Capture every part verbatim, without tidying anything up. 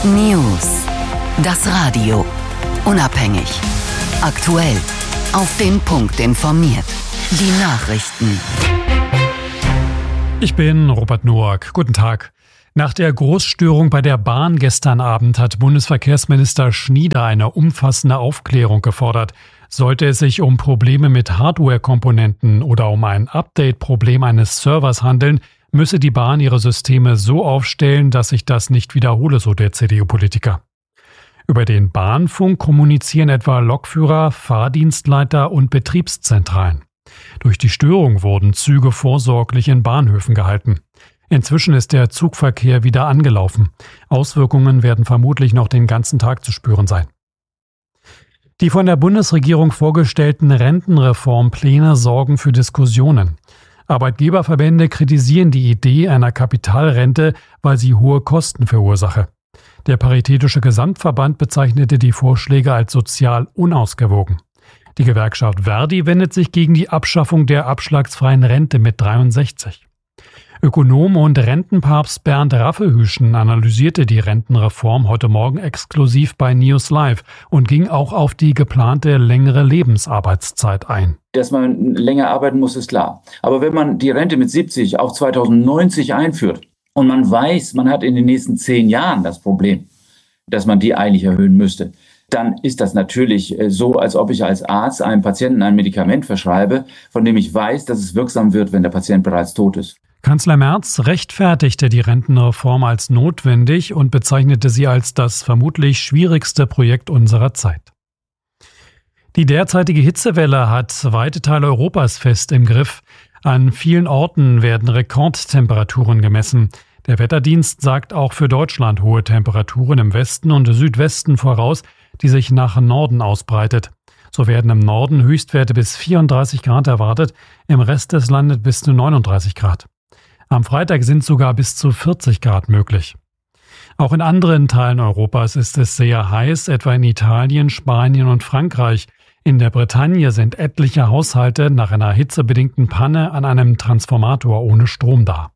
News. Das Radio. Unabhängig. Aktuell. Auf den Punkt informiert. Die Nachrichten. Ich bin Robert Noack. Guten Tag. Nach der Großstörung bei der Bahn gestern Abend hat Bundesverkehrsminister Schnieder eine umfassende Aufklärung gefordert. Sollte es sich um Probleme mit Hardware-Komponenten oder um ein Update-Problem eines Servers handeln, müsse die Bahn ihre Systeme so aufstellen, dass sich das nicht wiederhole, so der C D U-Politiker. Über den Bahnfunk kommunizieren etwa Lokführer, Fahrdienstleiter und Betriebszentralen. Durch die Störung wurden Züge vorsorglich in Bahnhöfen gehalten. Inzwischen ist der Zugverkehr wieder angelaufen. Auswirkungen werden vermutlich noch den ganzen Tag zu spüren sein. Die von der Bundesregierung vorgestellten Rentenreformpläne sorgen für Diskussionen. Arbeitgeberverbände kritisieren die Idee einer Kapitalrente, weil sie hohe Kosten verursache. Der Paritätische Gesamtverband bezeichnete die Vorschläge als sozial unausgewogen. Die Gewerkschaft Verdi wendet sich gegen die Abschaffung der abschlagsfreien Rente mit dreiundsechzig. Ökonom und Rentenpapst Bernd Raffelhüschen analysierte die Rentenreform heute Morgen exklusiv bei News Live und ging auch auf die geplante längere Lebensarbeitszeit ein. Dass man länger arbeiten muss, ist klar. Aber wenn man die Rente mit siebzig auf zweitausendneunzig einführt und man weiß, man hat in den nächsten zehn Jahren das Problem, dass man die eigentlich erhöhen müsste, dann ist das natürlich so, als ob ich als Arzt einem Patienten ein Medikament verschreibe, von dem ich weiß, dass es wirksam wird, wenn der Patient bereits tot ist. Kanzler Merz rechtfertigte die Rentenreform als notwendig und bezeichnete sie als das vermutlich schwierigste Projekt unserer Zeit. Die derzeitige Hitzewelle hat weite Teile Europas fest im Griff. An vielen Orten werden Rekordtemperaturen gemessen. Der Wetterdienst sagt auch für Deutschland hohe Temperaturen im Westen und Südwesten voraus, die sich nach Norden ausbreitet. So werden im Norden Höchstwerte bis vierunddreißig Grad erwartet, im Rest des Landes bis zu neununddreißig Grad. Am Freitag sind sogar bis zu vierzig Grad möglich. Auch in anderen Teilen Europas ist es sehr heiß, etwa in Italien, Spanien und Frankreich. In der Bretagne sind etliche Haushalte nach einer hitzebedingten Panne an einem Transformator ohne Strom da.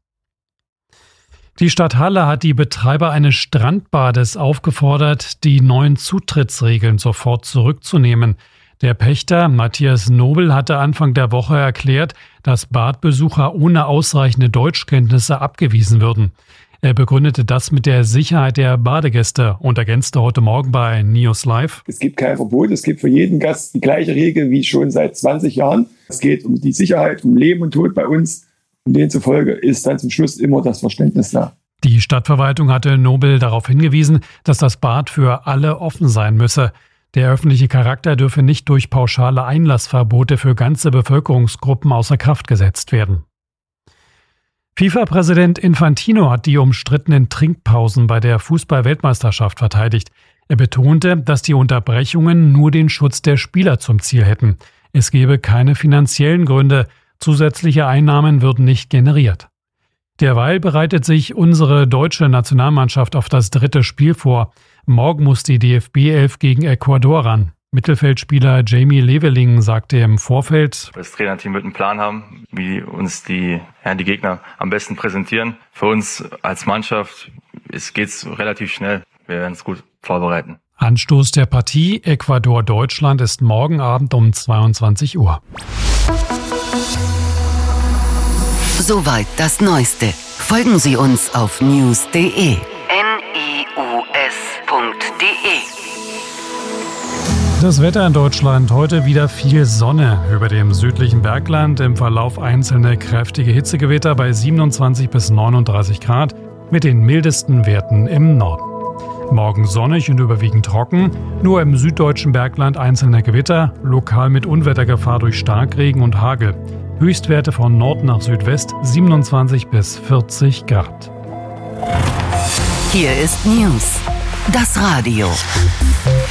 Die Stadt Halle hat die Betreiber eines Strandbades aufgefordert, die neuen Zutrittsregeln sofort zurückzunehmen. Der Pächter Matthias Nobel hatte Anfang der Woche erklärt, dass Badbesucher ohne ausreichende Deutschkenntnisse abgewiesen würden. Er begründete das mit der Sicherheit der Badegäste und ergänzte heute Morgen bei News Live: Es gibt kein Verbot, es gibt für jeden Gast die gleiche Regel wie schon seit zwanzig Jahren. Es geht um die Sicherheit, um Leben und Tod bei uns. Und demzufolge ist dann zum Schluss immer das Verständnis da. Die Stadtverwaltung hatte Nobel darauf hingewiesen, dass das Bad für alle offen sein müsse. Der öffentliche Charakter dürfe nicht durch pauschale Einlassverbote für ganze Bevölkerungsgruppen außer Kraft gesetzt werden. FIFA-Präsident Infantino hat die umstrittenen Trinkpausen bei der Fußball-Weltmeisterschaft verteidigt. Er betonte, dass die Unterbrechungen nur den Schutz der Spieler zum Ziel hätten. Es gebe keine finanziellen Gründe, zusätzliche Einnahmen würden nicht generiert. Derweil bereitet sich unsere deutsche Nationalmannschaft auf das dritte Spiel vor. Morgen muss die D F B elf gegen Ecuador ran. Mittelfeldspieler Jamie Leveling sagte im Vorfeld: Das Trainerteam wird einen Plan haben, wie uns die, ja, die Gegner am besten präsentieren. Für uns als Mannschaft geht es relativ schnell. Wir werden es gut vorbereiten. Anstoß der Partie Ecuador-Deutschland ist morgen Abend um zweiundzwanzig Uhr. Soweit das Neueste. Folgen Sie uns auf news punkt de. N I U S punkt de. Das Wetter in Deutschland: heute wieder viel Sonne. Über dem südlichen Bergland im Verlauf einzelne kräftige Hitzegewitter bei siebenundzwanzig bis neununddreißig Grad mit den mildesten Werten im Norden. Morgen sonnig und überwiegend trocken, nur im süddeutschen Bergland einzelne Gewitter, lokal mit Unwettergefahr durch Starkregen und Hagel. Höchstwerte von Nord nach Südwest siebenundzwanzig bis vierzig Grad. Hier ist News, das Radio.